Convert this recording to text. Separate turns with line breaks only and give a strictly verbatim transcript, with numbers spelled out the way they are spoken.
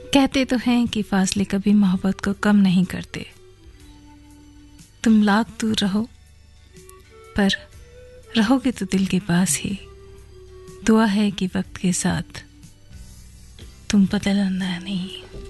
कहते तो हैं कि फासले कभी मोहब्बत को कम नहीं करते। तुम लाख दूर रहो पर रहोगे तो दिल के पास ही। दुआ है कि वक्त के साथ तुम बदलना नहीं।